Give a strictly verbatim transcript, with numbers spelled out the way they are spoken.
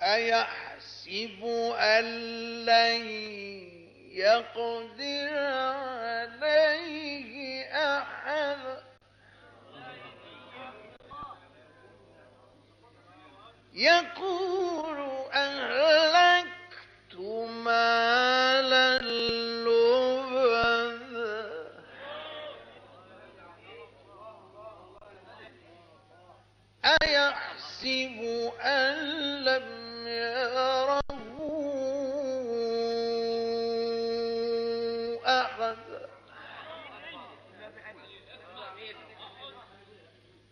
أيحسب أن لن يقدر عليه أحد يقول أهلكت مالا لبدا أيحسب أن